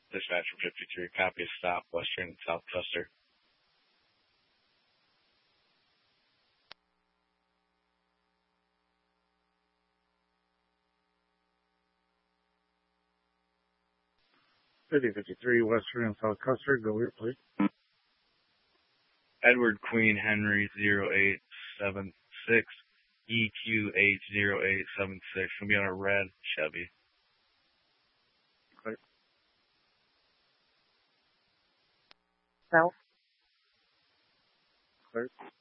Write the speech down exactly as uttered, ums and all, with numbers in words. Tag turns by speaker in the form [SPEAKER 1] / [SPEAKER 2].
[SPEAKER 1] Dispatch from fifty-three, copy of stop, Western South Custer.
[SPEAKER 2] fifty fifty-three, Western and South Custer, go here, please.
[SPEAKER 1] Edward Queen Henry zero eight seven six, E Q H zero eight seven six. Gonna be on a red Chevy.
[SPEAKER 2] Okay.
[SPEAKER 3] South.
[SPEAKER 2] Clear.